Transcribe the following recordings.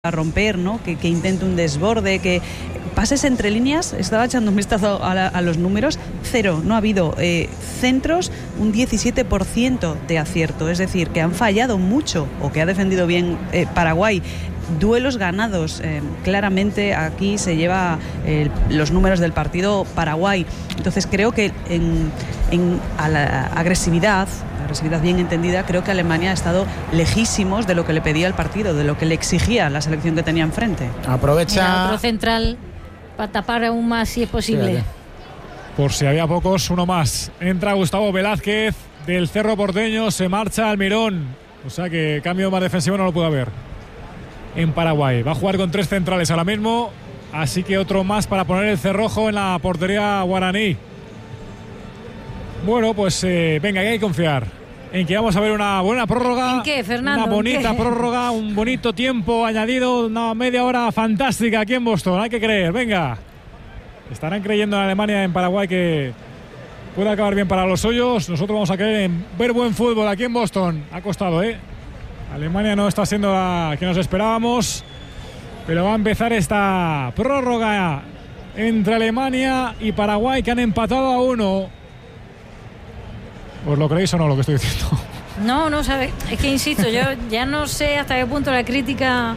a romper, ¿no? Que intente un desborde, que pases entre líneas. Estaba echando un vistazo a los números, 0, no ha habido centros, un 17% de acierto, es decir, que han fallado mucho o que ha defendido bien Paraguay. Duelos ganados, claramente aquí se lleva los números del partido Paraguay. Entonces creo que a la agresividad bien entendida, creo que Alemania ha estado lejísimos de lo que le pedía el partido, de lo que le exigía la selección que tenía enfrente. Aprovecha. Mira, otro central para tapar aún más si es posible. Fíjate. Por si había pocos, uno más. Entra Gustavo Velázquez del Cerro Porteño, se marcha Almirón. O sea que cambio más defensivo no lo puede haber en Paraguay. Va a jugar con 3 centrales ahora mismo, así que otro más para poner el cerrojo en la portería guaraní. Bueno, pues venga, que hay que confiar en que vamos a ver una buena prórroga. ¿En qué, Fernando? Una bonita prórroga, un bonito tiempo añadido, una media hora fantástica aquí en Boston. Hay que creer, venga. Estarán creyendo en Alemania, en Paraguay, que puede acabar bien para los suyos. Nosotros vamos a creer en ver buen fútbol aquí en Boston. Ha costado, Alemania no está siendo la que nos esperábamos, pero va a empezar esta prórroga entre Alemania y Paraguay, que han empatado a 1. ¿Os lo creéis o no lo que estoy diciendo? No, ¿sabes? Es que insisto, yo ya no sé hasta qué punto la crítica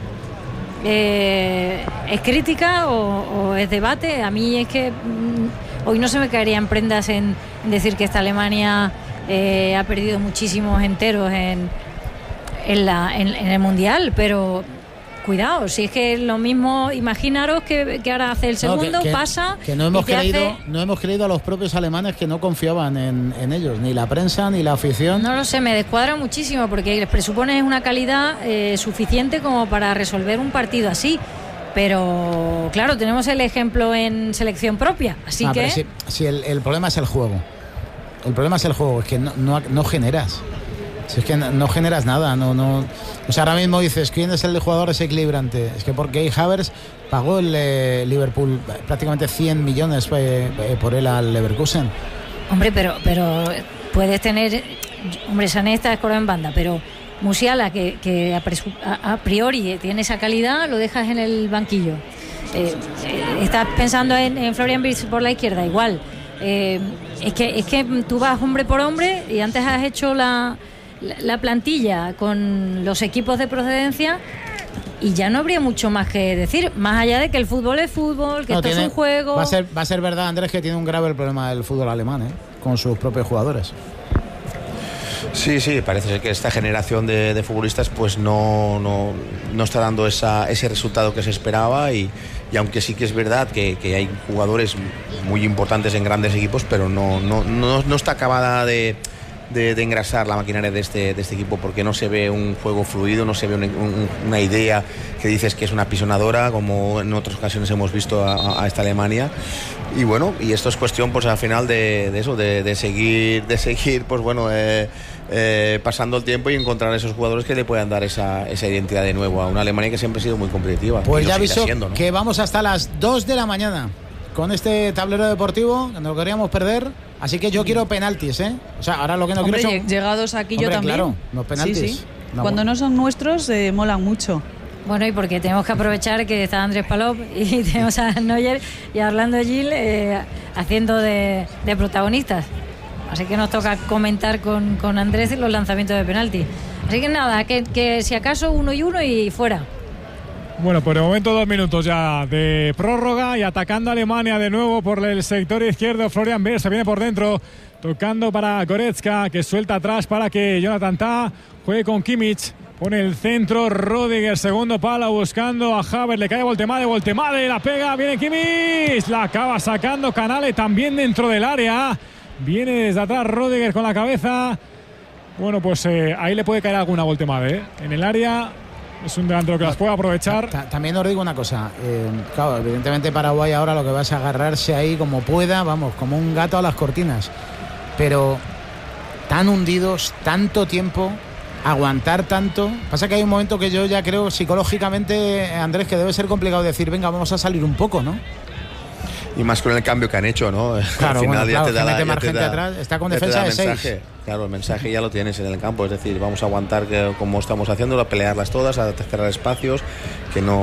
es crítica o es debate. A mí es que hoy no se me caerían prendas en decir que esta Alemania ha perdido muchísimos enteros en el Mundial, pero cuidado, si es que lo mismo, imaginaros que ahora hace el segundo, pasa. Que no hemos creído a los propios alemanes, que no confiaban en ellos, ni la prensa ni la afición. No lo sé, me descuadra muchísimo porque les presupone una calidad suficiente como para resolver un partido así. Pero claro, tenemos el ejemplo en selección propia, así que. Si el problema es el juego. El problema es el juego, es que no generas. Si es que no generas nada, no. O sea, ahora mismo dices, ¿quién es el jugador desequilibrante? Es que porque Havertz pagó el Liverpool prácticamente 100 millones por él al Leverkusen. Hombre, pero puedes tener. Hombre, Sané está escorado en banda, pero Musiala, que a priori tiene esa calidad, lo dejas en el banquillo. Estás pensando en Florian Wirtz por la izquierda, igual. Es que tú vas hombre por hombre y antes has hecho la plantilla con los equipos de procedencia y ya no habría mucho más que decir, más allá de que el fútbol es fútbol, que esto es un juego. Va a ser verdad, Andrés, que tiene un grave problema el fútbol alemán, con sus propios jugadores. Sí, parece ser que esta generación de futbolistas pues no está dando ese resultado que se esperaba y aunque sí que es verdad que hay jugadores muy importantes en grandes equipos, pero no está acabada de engrasar la maquinaria de este equipo, porque no se ve un juego fluido, no se ve una idea que dices que es una pisonadora, como en otras ocasiones hemos visto a esta Alemania. Y bueno, y esto es cuestión pues al final de seguir pues bueno, pasando el tiempo y encontrar esos jugadores que le puedan dar esa identidad de nuevo a una Alemania que siempre ha sido muy competitiva. Pues ya aviso que vamos hasta las 2 de la mañana con este tablero deportivo, que no lo queríamos perder. Así que yo quiero penaltis, O sea, ahora lo que no quiero son... llegados aquí yo también. Claro, los penaltis. Sí. Cuando no son nuestros, molan mucho. Bueno, y porque tenemos que aprovechar que está Andrés Palop y tenemos a Neuer y a Orlando Gil haciendo de protagonistas. Así que nos toca comentar con Andrés los lanzamientos de penalti. Así que nada, que si acaso 1-1 y fuera. Bueno, por el momento 2 minutos ya de prórroga y atacando a Alemania de nuevo por el sector izquierdo. Florian Wirtz se viene por dentro, tocando para Goretzka, que suelta atrás para que Jonathan Tah juegue con Kimmich. Pone el centro, Rüdiger, segundo palo, buscando a Havertz, le cae Voltemade, la pega, viene Kimmich, la acaba sacando Canale también dentro del área. Viene desde atrás Rüdiger con la cabeza. Bueno, pues ahí le puede caer alguna Voltemade, en el área. Es un delantero que las puede aprovechar. También os digo una cosa, claro, evidentemente Paraguay ahora lo que va es agarrarse ahí como pueda, vamos, como un gato a las cortinas. Pero tan hundidos, tanto tiempo, aguantar tanto. Pasa que hay un momento que yo ya creo psicológicamente, Andrés, que debe ser complicado decir, venga, vamos a salir un poco, ¿no? Y más con el cambio que han hecho, ¿no? Claro, al final ya te da más gente atrás, está con defensa de 6. Claro, el mensaje ya lo tienes en el campo, es decir, vamos a aguantar como estamos haciendo, a pelearlas todas, a cerrar espacios, que no